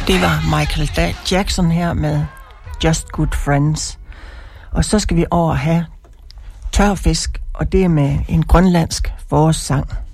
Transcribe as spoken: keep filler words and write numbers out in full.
Det var Michael Jackson her med Just Good Friends. Og så skal vi over have tørfisk, og det er med en grønlandsk forårssang.